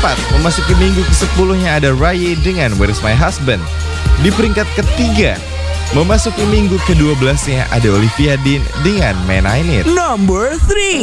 keempat, memasuki minggu ke-10-nya ada Raya dengan Where's My Husband. Di peringkat ketiga, memasuki minggu ke-12-nya ada Olivia Dean dengan Man I Need. Number 3.